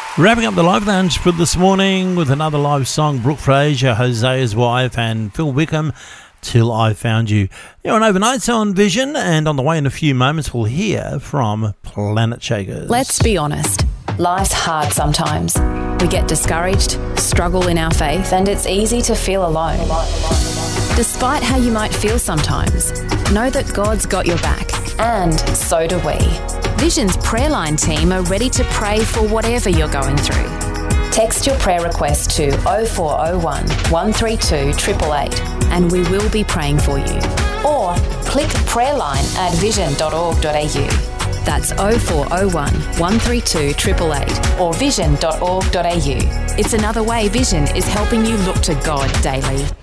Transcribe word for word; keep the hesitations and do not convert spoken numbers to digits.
Wrapping up the Live Lounge for this morning with another live song, Brooke Fraser, Hosea's wife, and Phil Wickham, Till I Found You. You're on Overnights on Vision, and on the way in a few moments we'll hear from Planet Shakers. Let's be honest. Life's hard sometimes. We get discouraged, struggle in our faith, and it's easy to feel alone. Despite how you might feel sometimes, know that God's got your back. And so do we. Vision's prayer line team are ready to pray for whatever you're going through. Text your prayer request to oh four oh one, one three two, eight eight eight and we will be praying for you. Or click prayerline at vision dot org dot a u. That's oh four oh one, one three two, eight eight eight or vision dot org dot a u. It's another way Vision is helping you look to God daily.